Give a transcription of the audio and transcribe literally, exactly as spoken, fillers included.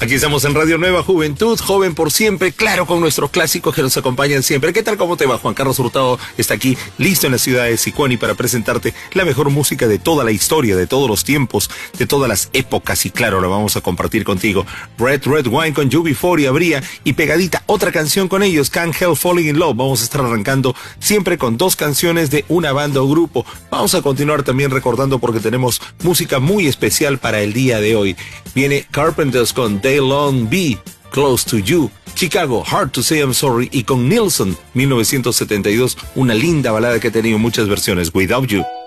Aquí estamos en Radio Nueva Juventud, joven por siempre, claro, con nuestros clásicos que nos acompañan siempre. ¿Qué tal, cómo te va? Juan Carlos Hurtado está aquí, listo en la ciudad de Sicuani para presentarte la mejor música de toda la historia, de todos los tiempos, de todas las épocas, y claro, lo vamos a compartir contigo. Red Red Wine con U B cuarenta habría, y pegadita otra canción con ellos, Can't Help Falling in Love. Vamos a estar arrancando siempre con dos canciones de una banda o grupo. Vamos a continuar también recordando porque tenemos música muy especial para el día de hoy. Viene Carpenters con Day Long Be Close to You, Chicago, Hard to Say I'm Sorry, y con Nilsson, mil novecientos setenta y dos, una linda balada que ha tenido muchas versiones, Without You.